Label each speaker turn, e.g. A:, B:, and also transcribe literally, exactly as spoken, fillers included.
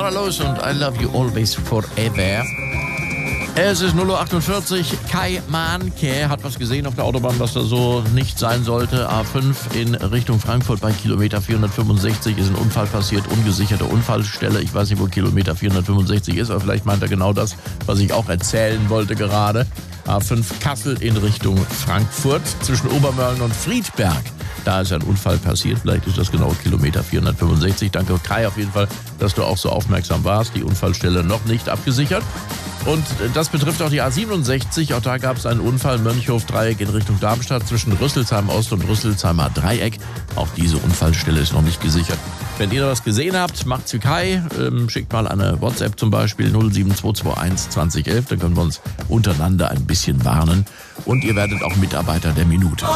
A: Sarah Lois und I Love You Always Forever. Es ist null Uhr achtundvierzig. Kai Mahnke hat was gesehen auf der Autobahn, was da so nicht sein sollte. A fünf in Richtung Frankfurt bei Kilometer vierhundertfünfundsechzig ist ein Unfall passiert, ungesicherte Unfallstelle. Ich weiß nicht, wo Kilometer vierhundertfünfundsechzig ist, aber vielleicht meint er genau das, was ich auch erzählen wollte gerade. A fünf Kassel in Richtung Frankfurt zwischen Obermörlen und Friedberg. Da ist ein Unfall passiert. Vielleicht ist das genau Kilometer vierhundertfünfundsechzig. Danke Kai auf jeden Fall, dass du auch so aufmerksam warst. Die Unfallstelle noch nicht abgesichert. Und das betrifft auch die A siebenundsechzig. Auch da gab es einen Unfall, Mönchhof-Dreieck in Richtung Darmstadt zwischen Rüsselsheim Ost und Rüsselsheimer Dreieck. Auch diese Unfallstelle ist noch nicht gesichert. Wenn ihr was gesehen habt, macht's wie Kai. Ähm, schickt mal eine WhatsApp zum Beispiel null sieben zwei zwei eins zwanzig elf. Dann können wir uns untereinander ein bisschen warnen. Und ihr werdet auch Mitarbeiter der Minute.